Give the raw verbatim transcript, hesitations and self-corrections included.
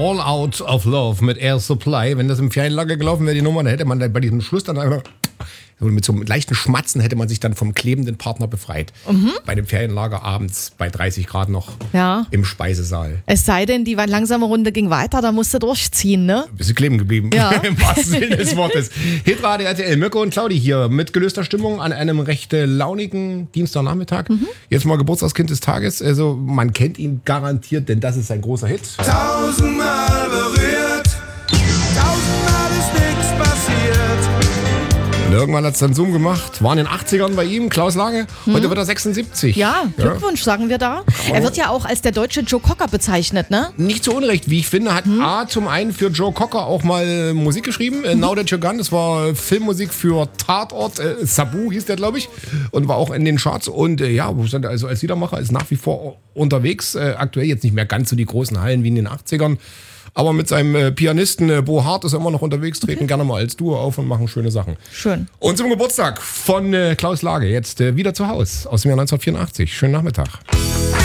All Out of Love mit Air Supply. Wenn das im Ferienlager gelaufen wäre, die Nummer, dann hätte man dann bei diesem Schluss dann einfach mit so einem leichten Schmatzen hätte man sich dann vom klebenden Partner befreit. Mhm. Bei dem Ferienlager abends bei dreißig Grad noch Ja. im Speisesaal. Es sei denn, die langsame Runde ging weiter, da musste durchziehen, ne? Bist du kleben geblieben, Ja. im wahrsten Sinne des Wortes. Hitradio R T L, Mirko und Claudi hier mit gelöster Stimmung an einem recht äh, launigen Dienstagnachmittag. Mhm. Jetzt mal Geburtstagskind des Tages. Also man kennt ihn garantiert, denn das ist sein großer Hit. Tausendmal berührt, tausendmal ist nichts passiert. Und irgendwann hat es dann Zoom gemacht. War in den achtzigern bei ihm, Klaus Lange. Heute wird er sechsundsiebzig. Ja, Glückwunsch, sagen wir da. Er wird ja auch als der deutsche Joe Cocker bezeichnet, ne? Nicht zu Unrecht, wie ich finde, hat A zum einen für Joe Cocker auch mal Musik geschrieben. Äh, Now That You're Gone, das war Filmmusik für Tatort. Äh, Sabu hieß der, glaube ich. Und war auch in den Charts. Und äh, ja, also als Liedermacher ist nach wie vor unterwegs. Äh, aktuell jetzt nicht mehr ganz so die großen Hallen wie in den achtzigern. Aber mit seinem äh, Pianisten äh, Bo Hart ist er immer noch unterwegs, treten gerne mal als Duo auf und machen schöne Sachen. Schön. Und zum Geburtstag von äh, Klaus Lage, jetzt äh, wieder zu Hause aus dem Jahr neunzehnhundertvierundachtzig. Schönen Nachmittag.